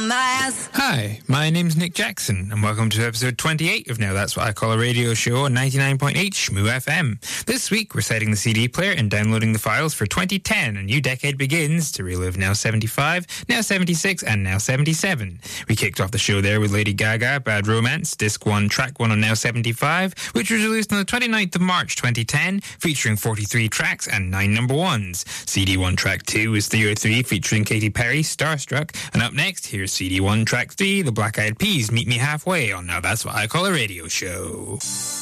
on that ass. Hi, my name's Nick Jackson, and welcome to episode 28 of Now That's What I Call a Radio Show on 99.8 Shmoo FM. This week, we're setting the CD player and downloading the files for 2010. A new decade begins to relive Now 75, Now 76, and Now 77. We kicked off the show there with Lady Gaga, Bad Romance, Disc 1, Track 1 on Now 75, which was released on the 29th of March 2010, featuring 43 tracks and 9 number ones. CD1 Track 2 is 303, featuring Katy Perry, Starstruck. And up next, here's CD1 Track 3, The Black Eyed Peas, Meet Me Halfway on Now That's What I Call a Radio Show.